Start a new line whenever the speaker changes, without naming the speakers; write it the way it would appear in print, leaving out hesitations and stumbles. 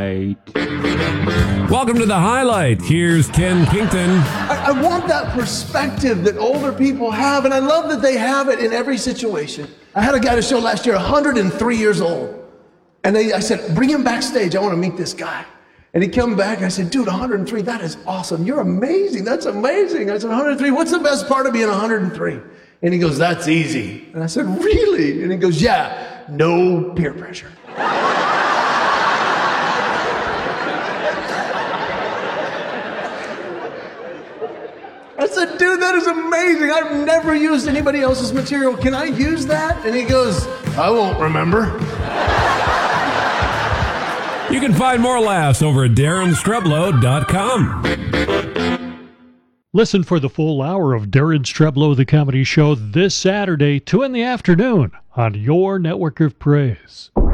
highlight.
Welcome to the highlight. Here's Ken Kington.
I want that perspective that older people have, and I love that they have it in every situation. I had a guy to show last year, 103 years old. And I said, bring him backstage. I want to meet this guy. And he came back, and I said, dude, 103, that is awesome. You're amazing. That's amazing. I said, 103, what's the best part of being 103? And he goes, that's easy. And I said, really? And he goes, yeah, no peer pressure. I said, dude, that is amazing. I've never used anybody else's material. Can I use that? And he goes, I won't remember.
You can find more laughs over at DarrenStreblow.com.
Listen for the full hour of Darren Streblow, the Comedy Show, this Saturday, 2 in the afternoon on your network of praise.